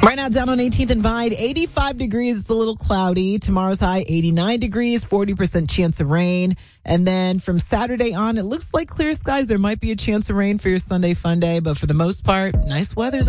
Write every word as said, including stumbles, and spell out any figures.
Right now, down on eighteenth and Vine, eighty-five degrees. It's a little cloudy. Tomorrow's high, eighty-nine degrees, forty percent chance of rain. And then from Saturday on, it looks like clear skies. There might be a chance of rain for your Sunday fun day, but for the most part, nice weather's